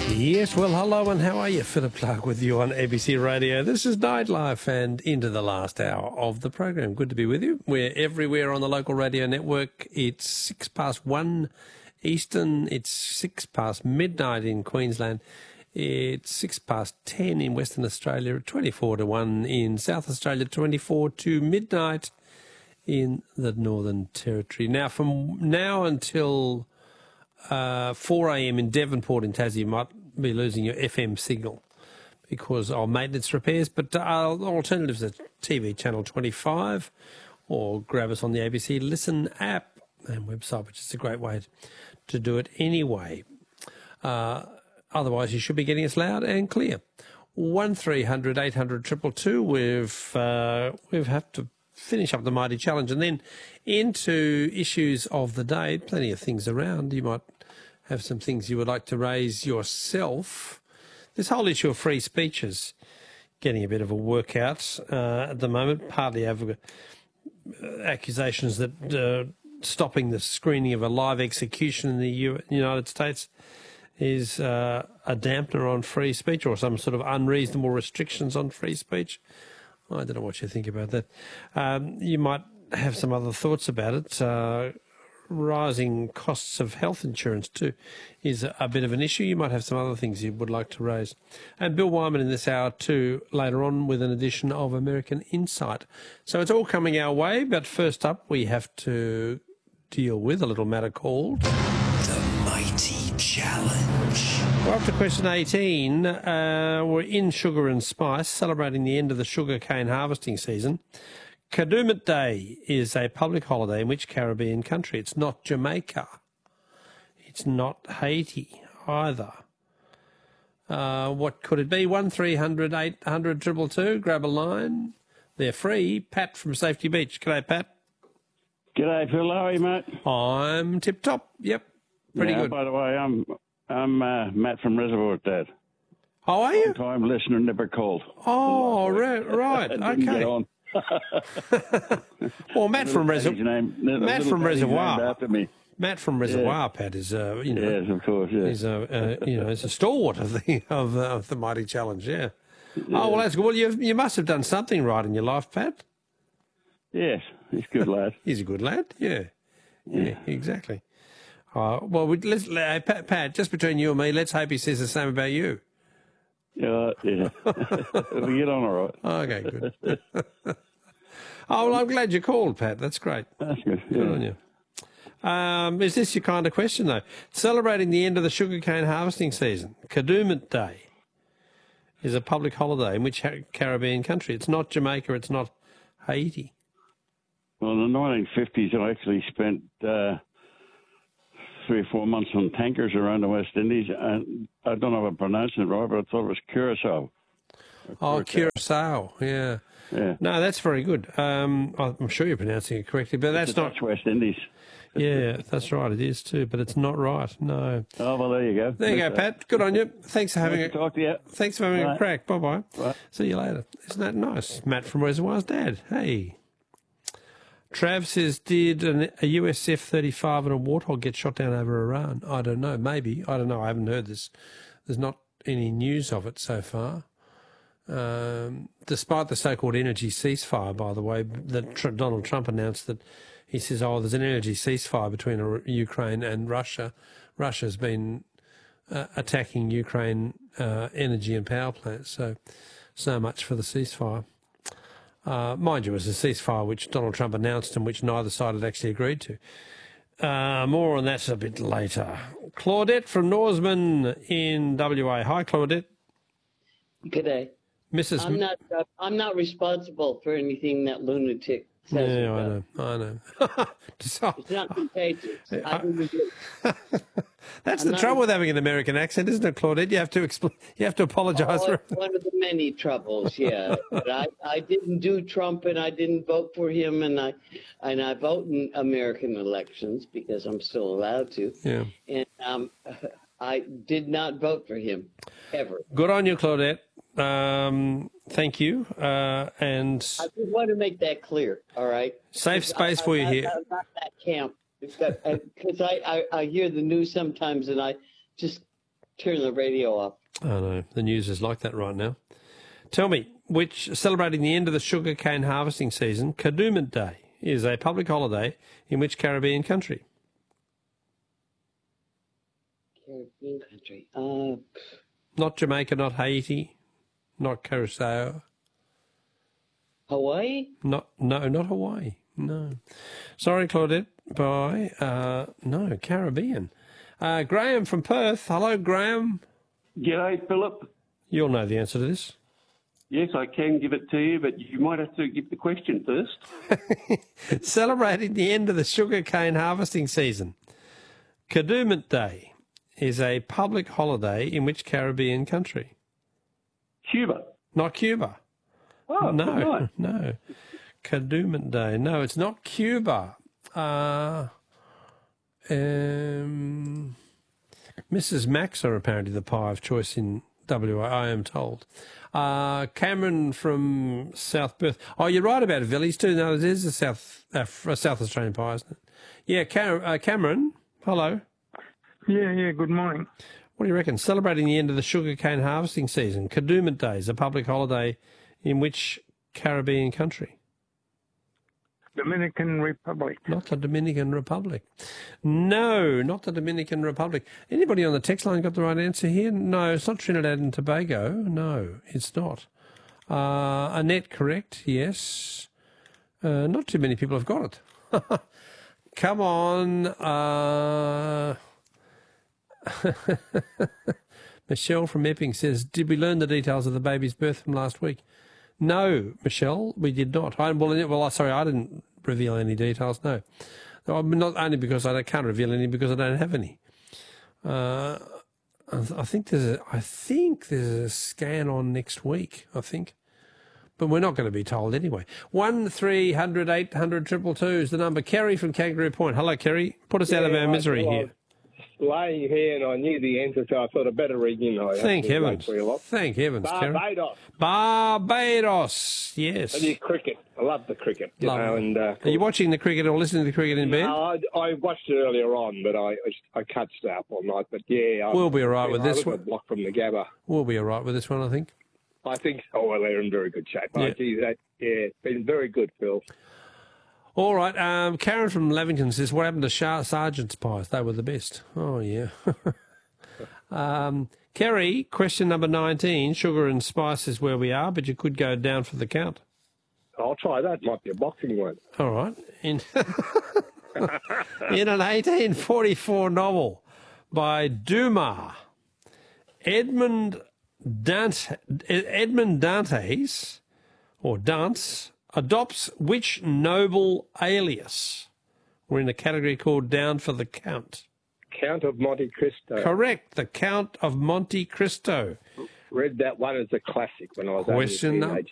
Yes, well, hello and how are you? Philip Clark with you on ABC Radio. This is Nightlife and into the last hour of the program. Good to be with you. We're everywhere on the local radio network. It's 1:06 Eastern. It's 6 past midnight in Queensland. It's 10 in Western Australia, 24-1 in South Australia, 24 to midnight in the Northern Territory. Now, from now until 4 a.m. in Devonport in Tassie, you might be losing your FM signal because of maintenance repairs, but alternatives are TV channel 25 or grab us on the ABC Listen app and website, which is a great way to do it anyway. Otherwise, you should be getting us loud and clear. 1300 800 222. We've had to finish up the Mighty Challenge and then into issues of the day. Plenty of things around. You might have some things you would like to raise yourself. This whole issue of free speech is getting a bit of a workout at the moment, partly over accusations that stopping the screening of a live execution in the United States is a dampener on free speech or some sort of unreasonable restrictions on free speech. I don't know what you think about that. You might have some other thoughts about it. Rising costs of health insurance too is a bit of an issue. You might have some other things you would like to raise. And Bill Wyman in this hour too, later on with an edition of American Insight. So it's all coming our way, but first up we have to deal with a little matter called The Mighty Challenge. We're up to question 18. We're in Sugar and Spice, celebrating the end of the sugar cane harvesting season. Kadooment Day is a public holiday in which Caribbean country? It's not Jamaica. It's not Haiti either. What could it be? 1300 800 222. Grab a line. They're free. Pat from Safety Beach. G'day, Pat. G'day, Phil. How are you, mate? I'm tip-top. Yep. Pretty good. By the way, I'm Matt from Reservoir, Dad. How are you? Long-time listener, never called. Oh, right. Didn't get Okay. on. Well, Matt from Reservoir. Matt from Reservoir. After me. Matt from Reservoir, Pat, is Yes, of course. Yeah. He's is a stalwart of the Mighty Challenge. Yeah. Oh well, that's good. Well, you must have done something right in your life, Pat. Yes, he's a good lad. He's a good lad. Yeah. Exactly. Well, Pat, just between you and me, let's hope he says the same about you. Yeah. We get on all right. Okay, good. Oh, well, I'm glad you called, Pat. That's great. That's good. Good Yeah. on you. Is this your kind of question, though? Celebrating the end of the sugarcane harvesting season, Kadooment Day is a public holiday in which Caribbean country? It's not Jamaica, it's not Haiti. Well, in the 1950s, I actually spent 3 or 4 months on tankers around the West Indies, and I don't know if I'm pronouncing it right, but I thought it was Curacao. Oh, Curacao, yeah. Yeah. No, that's very good. I'm sure you're pronouncing it correctly, but that's not... That's West Indies. Yeah, that's right, it is too, but it's not right, no. Oh, well, there you go. There you go, Pat. Good on you. Thanks for having Talk to you. Thanks for having a Bye. crack. Bye-bye. Bye. See you later. Isn't that nice? Matt from Reservoir's dad. Hey. Trav says, did a US F-35 and a Warthog get shot down over Iran? I don't know. Maybe. I don't know. I haven't heard this. There's not any news of it so far. Despite the so-called energy ceasefire, by the way, that Donald Trump announced that he says, there's an energy ceasefire between Ukraine and Russia. Russia's been attacking Ukraine energy and power plants, so much for the ceasefire. Mind you, it was a ceasefire which Donald Trump announced and which neither side had actually agreed to. More on that a bit later. Claudette from Norseman in WA. Hi, Claudette. G'day. Mrs. I'm not responsible for anything that lunatic says. Yeah, I know. It's not contagious. I didn't do it. That's the trouble with having an American accent, isn't it, Claudette? You have to you have to apologise for it. It's one of the many troubles, yeah. But I didn't do Trump, and I didn't vote for him, and I vote in American elections because I'm still allowed to. Yeah. And I did not vote for him ever. Good on you, Claudette. Thank you. And I just want to make that clear. All right. Safe space for you here. I'm not that camp because I hear the news sometimes, and I just turn the radio up. I know, the news is like that right now. Tell me, which, celebrating the end of the sugarcane harvesting season, Kadooment Day is a public holiday in which Caribbean country? Caribbean country. Not Jamaica, not Haiti, not Curacao. Hawaii? No, not Hawaii. No. Sorry, Claudette. Bye. No, Caribbean. Graham from Perth. Hello, Graham. G'day, Philip. You'll know the answer to this. Yes, I can give it to you, but you might have to give the question first. Celebrating the end of the sugarcane harvesting season, Kadooment Day is a public holiday in which Caribbean country? Cuba. Not Cuba. Oh, No, right. no. Kadooment Day. No, it's not Cuba. Mrs. Max are apparently the pie of choice in WA, I am told. Cameron from South Perth. Oh, you're right about Villies too. No, it is a South Australian pie, isn't it? Yeah, Cameron, hello. Yeah, good morning. What do you reckon? Celebrating the end of the sugarcane harvesting season, Kadooment Day is a public holiday in which Caribbean country? Dominican Republic. Not the Dominican Republic. No, not the Dominican Republic. Anybody on the text line got the right answer here? No, it's not Trinidad and Tobago. No, it's not. Annette, correct, yes. Not too many people have got it. Come on. Michelle from Epping says, did we learn the details of the baby's birth from last week? No, Michelle, we did not. Sorry, I didn't reveal any details, no. Not only because I can't reveal any, because I don't have any. I think there's a scan on next week, I think. But we're not going to be told anyway. 1300 800 222 is the number. Kerry from Kangaroo Point. Hello, Kerry. Put us out of our misery here. Laying here, and I knew the answer, so I thought I'd better ring in. Thank heavens. Thank heavens, Kerry. Barbados. Barbados, yes. And your cricket. I love the cricket. Are you watching the cricket or listening to the cricket in bed? No, I watched it earlier on, but I can't stay up all night. But yeah, we'll be all right with this one. A block from the Gabba. We'll be all right with this one, I think. I think so. Well, they're in very good shape. Yeah. It's been very good, Phil. All right. Karen from Lavington says, what happened to Sergeant's pies? They were the best. Oh, yeah. Kerry, question number 19. Sugar and spice is where we are, but you could go down for the count. I'll try that. Might be a boxing one. All right. In an 1844 novel by Dumas, Edmond Dantes, or Dance, adopts which noble alias? We're in a category called Down for the Count. Count of Monte Cristo. Correct, the Count of Monte Cristo. Read that one as a classic when I was Question only a teenager.